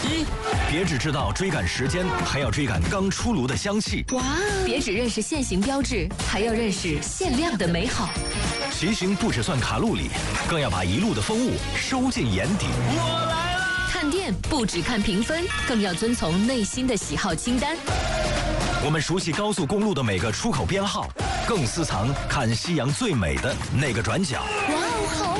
机。 别只知道追赶时间，还要追赶刚出炉的香气。 哇！别只认识限行标志，还要认识限量的美好。 骑行不只算卡路里，更要把一路的风物收进眼底。 我来了！ 看店不只看评分，更要遵从内心的喜好清单。 我们熟悉高速公路的每个出口编号，更私藏看夕阳最美的那个转角。 哇哦，好